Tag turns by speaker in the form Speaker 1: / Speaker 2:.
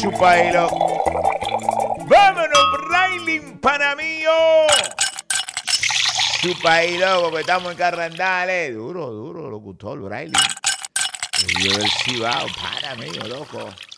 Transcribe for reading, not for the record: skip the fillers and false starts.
Speaker 1: chupailo. ¡Vámonos, Brailin, pana mío! Chupailo, porque estamos en Carrandales. Duro, locutor, Brailin. El río del Cibao, pana mío, loco.